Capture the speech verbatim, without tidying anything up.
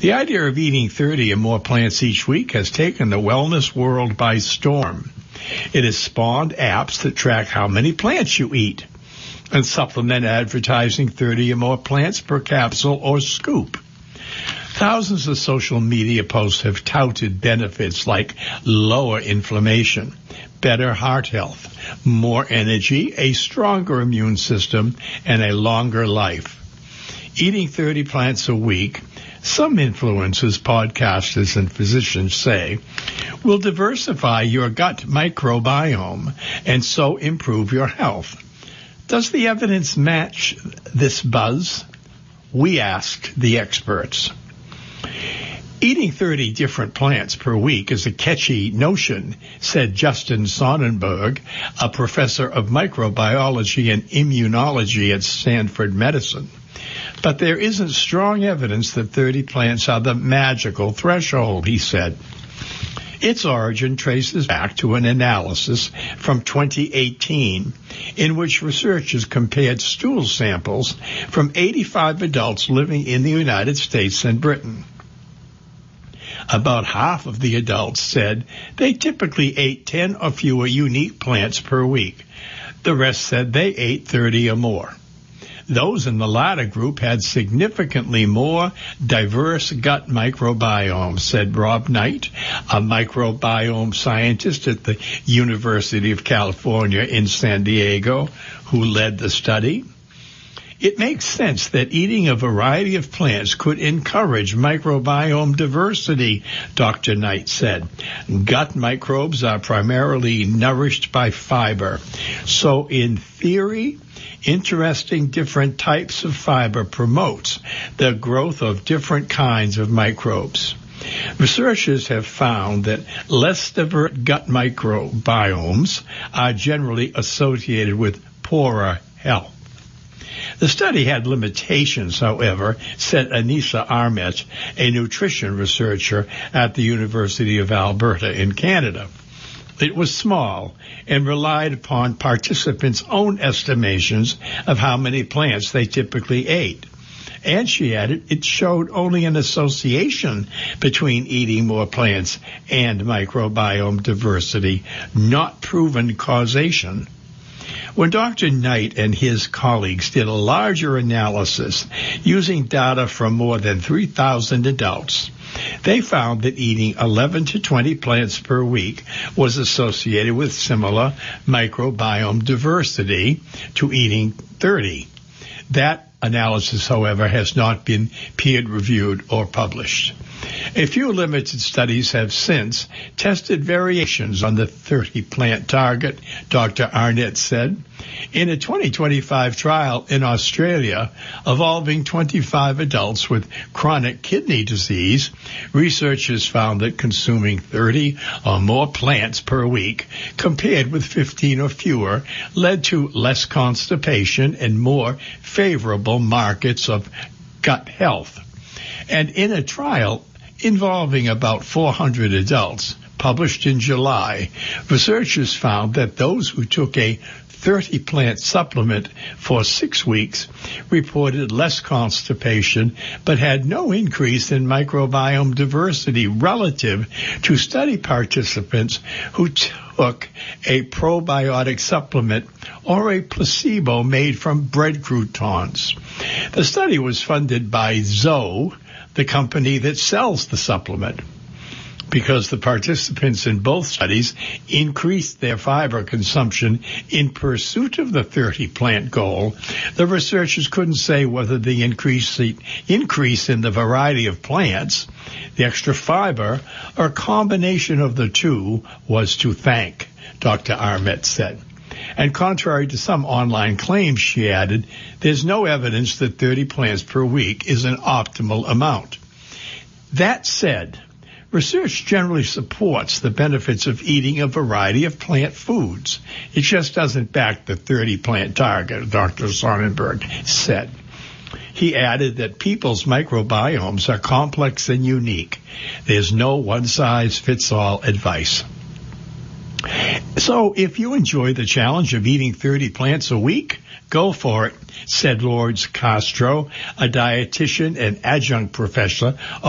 The idea of eating thirty or more plants each week has taken the wellness world by storm. It has spawned apps that track how many plants you eat and supplement advertising thirty or more plants per capsule or scoop. Thousands of social media posts have touted benefits like lower inflammation, better heart health, more energy, a stronger immune system, and a longer life. Eating thirty plants a week, some influencers, podcasters, and physicians say, will diversify your gut microbiome and so improve your health. Does the evidence match this buzz? We asked the experts. Eating thirty different plants per week is a catchy notion, said Justin Sonnenberg, a professor of microbiology and immunology at Stanford Medicine. But there isn't strong evidence that thirty plants are the magical threshold, he said. Its origin traces back to an analysis from twenty eighteen in which researchers compared stool samples from eighty-five adults living in the United States and Britain. About half of the adults said they typically ate ten or fewer unique plants per week. The rest said they ate thirty or more. Those in the latter group had significantly more diverse gut microbiome, said Rob Knight, a microbiome scientist at the University of California in San Diego, who led the study. It makes sense that eating a variety of plants could encourage microbiome diversity, Doctor Knight said. Gut microbes are primarily nourished by fiber. So in theory, interesting different types of fiber promotes the growth of different kinds of microbes. Researchers have found that less diverse gut microbiomes are generally associated with poorer health. The study had limitations, however, said Anissa Armet, a nutrition researcher at the University of Alberta in Canada. It was small and relied upon participants' own estimations of how many plants they typically ate. And she added, it showed only an association between eating more plants and microbiome diversity, not proven causation. When Doctor Knight and his colleagues did a larger analysis using data from more than three thousand adults, they found that eating eleven to twenty plants per week was associated with similar microbiome diversity to eating thirty. That analysis, however, has not been peer-reviewed or published. A few limited studies have since tested variations on the thirty-plant target, Doctor Arnett said. In a twenty twenty-five trial in Australia involving twenty-five adults with chronic kidney disease, researchers found that consuming thirty or more plants per week compared with fifteen or fewer led to less constipation and more favorable markers of gut health. And in a trial involving about four hundred adults, published in July, researchers found that those who took a thirty-plant supplement for six weeks reported less constipation but had no increase in microbiome diversity relative to study participants who took a probiotic supplement or a placebo made from bread croutons. The study was funded by Zoe, the company that sells the supplement. Because the participants in both studies increased their fiber consumption in pursuit of the thirty-plant goal, the researchers couldn't say whether the increase, the increase in the variety of plants, the extra fiber, or a combination of the two was to thank, Doctor Armet said. And contrary to some online claims, she added, there's no evidence that thirty plants per week is an optimal amount. That said, research generally supports the benefits of eating a variety of plant foods. It just doesn't back the thirty-plant target, Doctor Sonnenberg said. He added that people's microbiomes are complex and unique. There's no one-size-fits-all advice. So if you enjoy the challenge of eating thirty plants a week, go for it, said Lourdes Castro, a dietitian and adjunct professor